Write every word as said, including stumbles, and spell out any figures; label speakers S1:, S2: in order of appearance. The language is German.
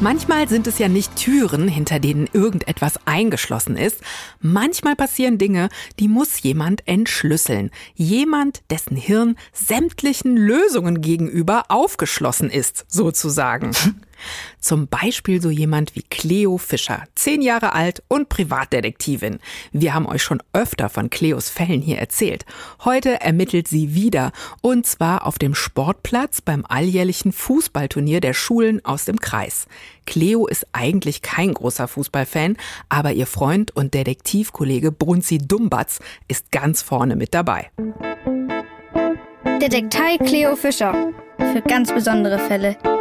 S1: Manchmal sind es ja nicht Türen, hinter denen irgendetwas eingeschlossen ist. Manchmal passieren Dinge, die muss jemand entschlüsseln. Jemand, dessen Hirn sämtlichen Lösungen gegenüber aufgeschlossen ist, sozusagen. Zum Beispiel so jemand wie Cleo Fischer, zehn Jahre alt und Privatdetektivin. Wir haben euch schon öfter von Cleos Fällen hier erzählt. Heute ermittelt sie wieder, und zwar auf dem Sportplatz beim alljährlichen Fußballturnier der Schulen aus dem Kreis. Cleo ist eigentlich kein großer Fußballfan, aber ihr Freund und Detektivkollege Brunzi Dumbatz ist ganz vorne mit dabei.
S2: Detektei Cleo Fischer. Für ganz besondere Fälle.